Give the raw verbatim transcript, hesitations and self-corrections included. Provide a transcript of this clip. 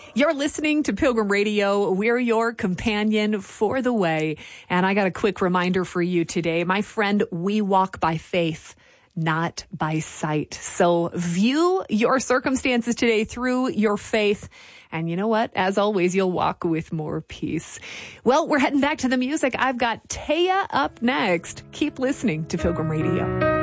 You're listening to Pilgrim Radio. We're your companion for the way. And I got a quick reminder for you today. My friend, we walk by faith, not by sight. So view your circumstances today through your faith. And you know what? As always, you'll walk with more peace. Well, we're heading back to the music. I've got Taya up next. Keep listening to Pilgrim Radio.